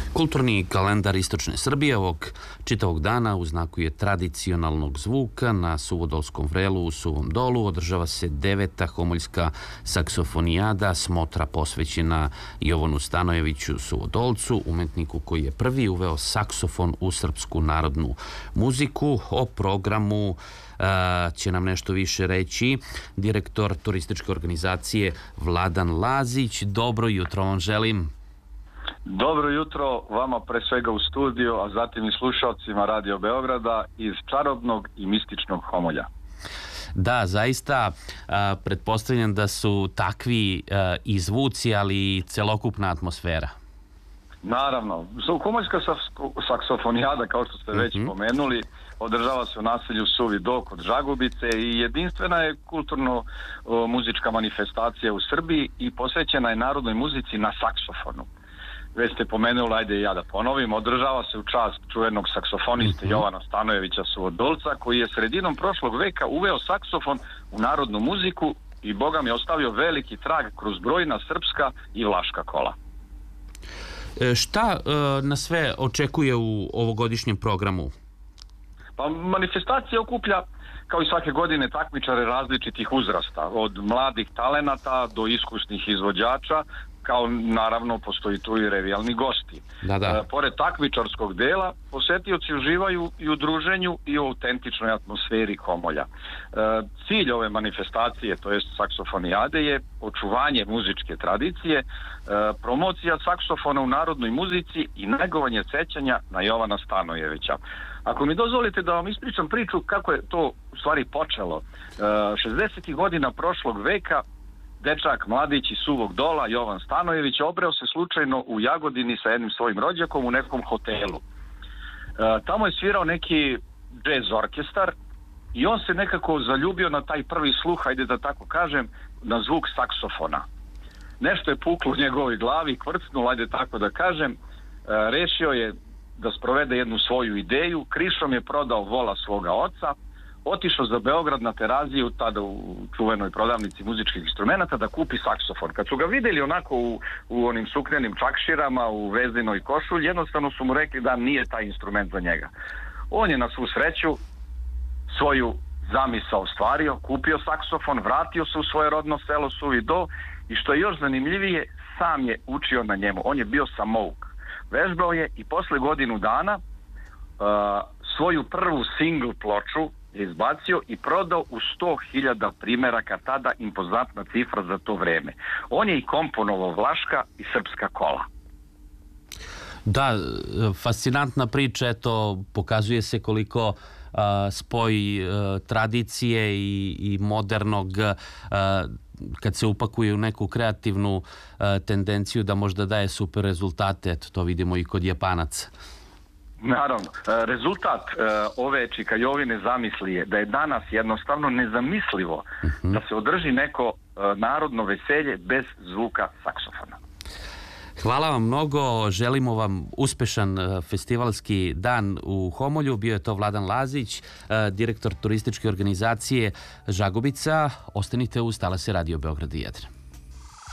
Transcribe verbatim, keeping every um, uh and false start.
Kulturni kalendar Istočne Srbije ovog čitavog dana u znaku je tradicionalnog zvuka. Na Suvodolskom vrelu u Suvom Dolu održava se deveta homoljska saksofonijada, smotra posvećena Jovanu Stanojeviću Suvodolcu, umetniku koji je prvi uveo saksofon u srpsku narodnu muziku. O programu će nam nešto više reći direktor turističke organizacije Vladan Lazić. Dobro jutro vam želim. Dobro jutro vama pre svega u studiju, a zatim i slušalcima Radio Beograda iz čarobnog i mističnog Homolja. Da, zaista pretpostavljam da su takvi i zvuci, ali i celokupna atmosfera. Naravno. Homoljska saksofonijada, kao što ste već pomenuli, održava se u naselju Suvi Do kod Žagubice i jedinstvena je kulturno-muzička manifestacija u Srbiji i posvećena je narodnoj muzici na saksofonu. Već ste pomenuli, ajde i ja da ponovim, održava se u čast čuvenog saksofoniste Jovana Stanojevića Suvodolca, koji je sredinom prošlog veka uveo saksofon u narodnu muziku i Boga mi ostavio veliki trag kroz brojna srpska i vlaška kola. Šta na sve očekuje u ovogodišnjem programu? Pa manifestacija okuplja, kao i svake godine, takmičare različitih uzrasta, od mladih talenata do iskusnih izvođača, kao naravno postoji tu i revijalni gosti. Da, da. E, pored takmičarskog dela, posetioci uživaju i u druženju i u autentičnoj atmosferi Homolja. E, cilj ove manifestacije, to jest saksofonijade, je očuvanje muzičke tradicije, e, promocija saksofona u narodnoj muzici i negovanje sećanja na Jovana Stanojevića. Ako mi dozvolite da vam ispričam priču kako je to u stvari počelo. E, šezdesetih godina prošlog veka dečak, mladić iz Suvog Dola, Jovan Stanojević, obreo se slučajno u Jagodini sa jednim svojim rođakom u nekom hotelu. E, tamo je svirao neki džez orkestar i on se nekako zaljubio na taj prvi sluh, ajde da tako kažem, na zvuk saksofona. Nešto je puklo u njegovoj glavi, kvrcnulo, ajde tako da kažem, e, rešio je da sprovede jednu svoju ideju, krišom je prodao vola svoga oca, otišao za Beograd na Teraziju, tada u čuvenoj prodavnici muzičkih instrumenta, da kupi saksofon. Kad su ga vidjeli onako u, u onim suknenim čakširama, u vezinoj košulji, jednostavno su mu rekli da nije taj instrument za njega. On je na svu sreću svoju zamisao ostvario, kupio saksofon, vratio se u svoje rodno selo Suvi Do i što je još zanimljivije, sam je učio na njemu. On je bio samouk. Vežbao je i posle godinu dana uh, svoju prvu single ploču je izbacio i prodao u sto hiljada primjeraka, tada impozantna cifra za to vreme. On je i komponovao vlaška i srpska kola. Da, fascinantna priča, eto, pokazuje se koliko uh, spoj uh, tradicije i, i modernog uh, kad se upakuje u neku kreativnu uh, tendenciju da možda daje super rezultate, eto, to vidimo i kod Japanaca. Naravno, rezultat ove Čikajovine zamisli je da je danas jednostavno nezamislivo uh-huh. da se održi neko narodno veselje bez zvuka saksofona. Hvala vam mnogo, želimo vam uspešan festivalski dan u Homolju. Bio je to Vladan Lazić, direktor turističke organizacije Žagubica. Ostanite uz talase Radio Beograd jedan.